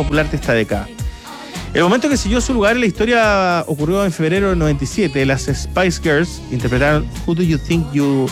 popular de esta década. El momento que siguió su lugar en la historia ocurrió en febrero del 97. Las Spice Girls interpretaron Who Do You Think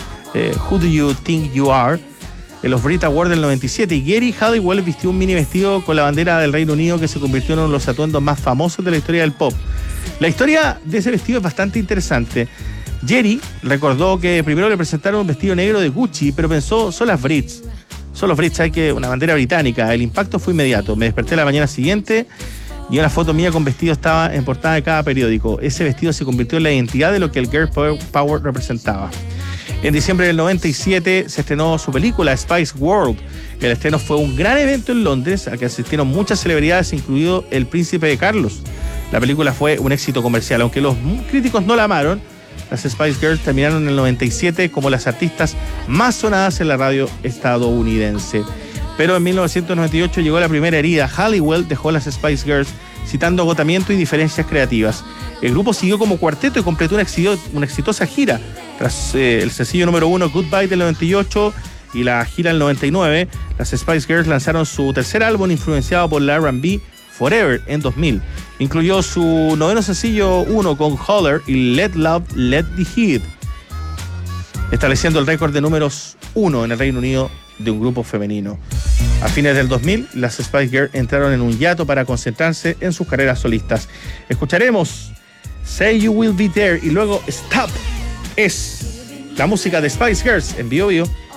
You Are en los Brit Awards del 97, y Geri Halliwell vistió un mini vestido con la bandera del Reino Unido que se convirtió en uno de los atuendos más famosos de la historia del pop. La historia de ese vestido es bastante interesante. Geri recordó que primero le presentaron un vestido negro de Gucci, pero pensó, son los Brits, hay que una bandera británica. El impacto fue inmediato. Me desperté la mañana siguiente y una foto mía con vestido estaba en portada de cada periódico. Ese vestido se convirtió en la identidad de lo que el Girl Power representaba. En diciembre del 97 se estrenó su película Spice World. El estreno fue un gran evento en Londres, al que asistieron muchas celebridades, incluido el príncipe de Carlos. La película fue un éxito comercial, aunque los críticos no la amaron. Las Spice Girls terminaron en el 97 como las artistas más sonadas en la radio estadounidense. Pero en 1998 llegó la primera herida. Halliwell dejó las Spice Girls citando agotamiento y diferencias creativas. El grupo siguió como cuarteto y completó una exitosa gira. Tras el sencillo número 1 Goodbye del 98 y la gira del 99, las Spice Girls lanzaron su tercer álbum influenciado por la R&B, Forever, en 2000. Incluyó su noveno sencillo 1 con Holler y Let Love Let the Heat, estableciendo el récord de números 1 en el Reino Unido de un grupo femenino. A fines del 2000, las Spice Girls entraron en un hiato para concentrarse en sus carreras solistas. Escucharemos Say You Will Be There y luego Stop. Es la música de Spice Girls en Bio Bio.